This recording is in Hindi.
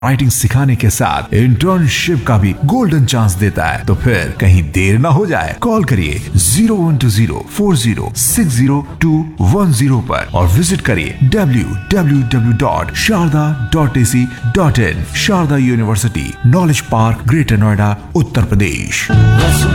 राइटिंग सिखाने के साथ इंटर्नशिप का भी गोल्डन चांस देता है। तो फिर कहीं देर ना हो जाए, कॉल करिए 0120406021 पर और विजिट करिए www.sharda.ac.in। Sharda university, knowledge park, greater Noida, Uttar Pradesh.